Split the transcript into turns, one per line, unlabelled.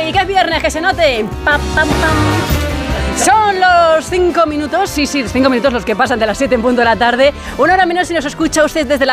y que es viernes, que se note. Pam, pam, pam. Son los 5 minutos, sí, 5 minutos los que pasan de las 7 en punto de la tarde. Una hora menos si nos escucha usted desde la